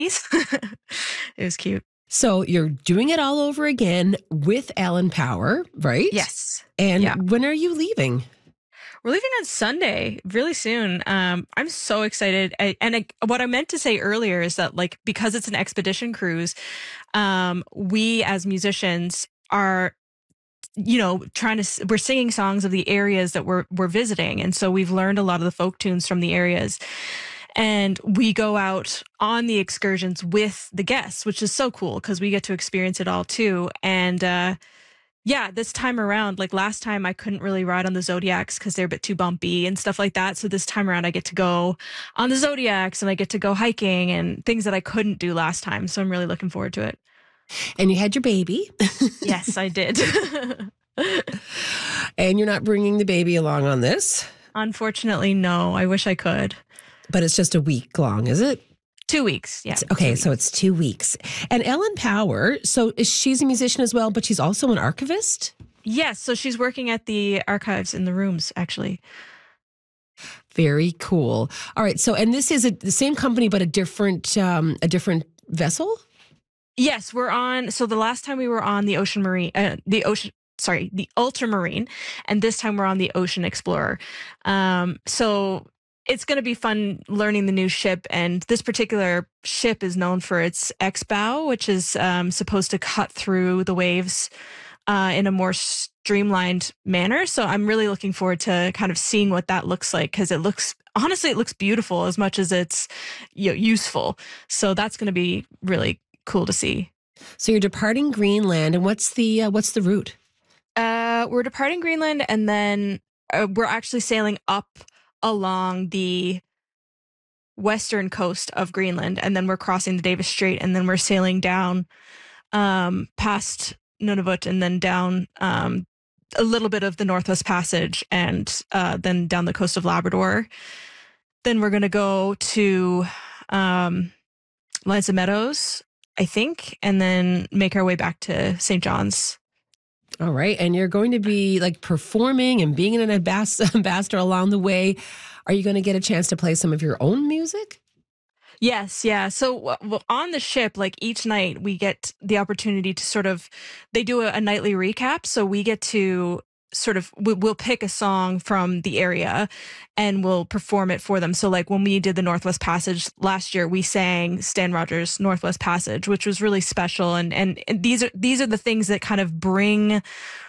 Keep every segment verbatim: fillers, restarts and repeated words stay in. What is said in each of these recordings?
It was cute. So you're doing it all over again with Alan Power, right? Yes. And Yeah. when are you leaving? We're leaving on Sunday, really soon. Um, I'm so excited. I, and I, what I meant to say earlier is that, like, because it's an expedition cruise, um, we as musicians are, you know, trying to, we're singing songs of the areas that we're, we're visiting. And so we've learned a lot of the folk tunes from the areas. And we go out on the excursions with the guests, which is so cool because we get to experience it all too. And, uh, yeah, this time around, like last time I couldn't really ride on the Zodiacs because they're a bit too bumpy and stuff like that. So this time around I get to go on the Zodiacs and I get to go hiking and things that I couldn't do last time. So I'm really looking forward to it. And you had your baby. Yes, I did. And you're not bringing the baby along on this? Unfortunately, no. I wish I could. But it's just a week long, is it? Two weeks. Yeah. Okay, so it's two weeks. And Ellen Power, so is she's a musician as well, but she's also an archivist? Yes. So she's working at the archives in the rooms, actually. Very cool. All right. So, and this is a, the same company, but a different, um, a different vessel? Yes, we're on. So the last time we were on the Ocean Marine, uh, the Ocean, sorry, the Ultramarine, and this time we're on the Ocean Explorer. Um, so it's going to be fun learning the new ship. And this particular ship is known for its X-bow, which is um, supposed to cut through the waves uh, in a more streamlined manner. So I'm really looking forward to kind of seeing what that looks like, because it looks, honestly, it looks beautiful as much as it's, you know, useful. So that's going to be really cool to see. So you're departing Greenland, and what's the uh, what's the route? Uh, we're departing Greenland, and then uh, we're actually sailing up along the western coast of Greenland, and then we're crossing the Davis Strait, and then we're sailing down um, past Nunavut, and then down um, a little bit of the Northwest Passage, and uh, then down the coast of Labrador. Then we're going to go to um, L'Anse aux Meadows, I think, and then make our way back to Saint John's. All right. And you're going to be like performing and being an ambas- ambassador along the way. Are you going to get a chance to play some of your own music? Yes. Yeah. So well, on the ship, like each night we get the opportunity to sort of, they do a, a nightly recap. So we get to sort of, we, we'll pick a song from the area and we'll perform it for them. So like when we did the Northwest Passage last year, we sang Stan Rogers' Northwest Passage, which was really special. And, and, and these are, these are the things that kind of bring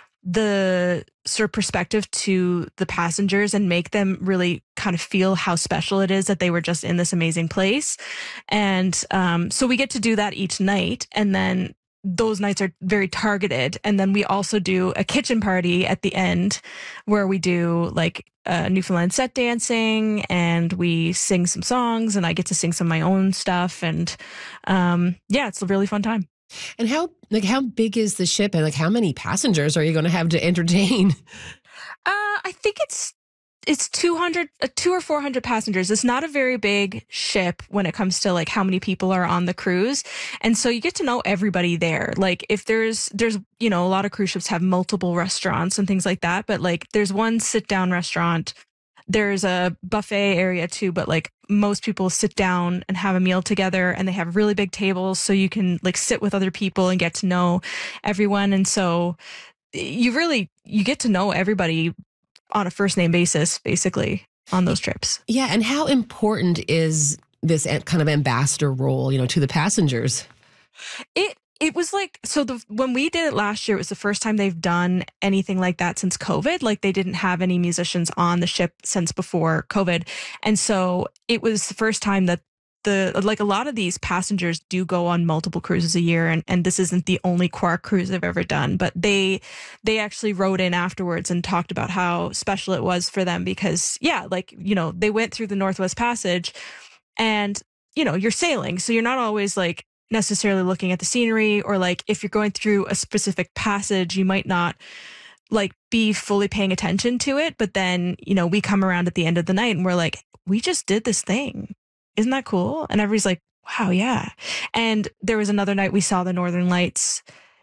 the sort of perspective to the passengers and make them really kind of feel how special it is that they were just in this amazing place. And um, so we get to do that each night. And then those nights are very targeted. And then we also do a kitchen party at the end where we do like uh, Newfoundland set dancing and we sing some songs and I get to sing some of my own stuff. And um, yeah, it's a really fun time. And how like how big is the ship, and like how many passengers are you going to have to entertain? Uh, I think it's it's two hundred, uh, two or four hundred passengers. It's not a very big ship when it comes to like how many people are on the cruise, and so you get to know everybody there. Like if there's there's you know a lot of cruise ships have multiple restaurants and things like that, but like there's one sit down restaurant. There's a buffet area too, but like most people sit down and have a meal together, and they have really big tables so you can like sit with other people and get to know everyone. And so you really, you get to know everybody on a first name basis, basically on those trips. Yeah. And how important is this kind of ambassador role, you know, to the passengers? It, It was like, so the when we did it last year, it was the first time they've done anything like that since COVID. Like they didn't have any musicians on the ship since before COVID. And so it was the first time that the, like a lot of these passengers do go on multiple cruises a year. And, and this isn't the only Quark cruise they've ever done, but they, they actually wrote in afterwards and talked about how special it was for them because yeah, like, you know, they went through the Northwest Passage and, you know, you're sailing. So you're not always like, necessarily looking at the scenery, or like if you're going through a specific passage, you might not like be fully paying attention to it. But then, you know, we come around at the end of the night and we're like, we just did this thing. Isn't that cool? And everybody's like, wow, yeah. And there was another night we saw the Northern Lights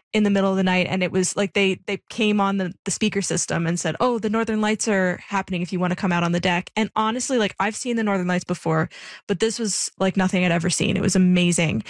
in the middle of the night, and it was like they they came on the, the speaker system and said, oh, the Northern Lights are happening if you want to come out on the deck. And honestly, like I've seen the Northern Lights before, but this was like nothing I'd ever seen. It was amazing.